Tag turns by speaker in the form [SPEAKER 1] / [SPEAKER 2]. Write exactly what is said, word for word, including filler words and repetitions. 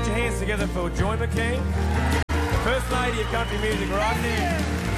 [SPEAKER 1] Put your hands together for Joy McKean, First Lady of Country Music right now.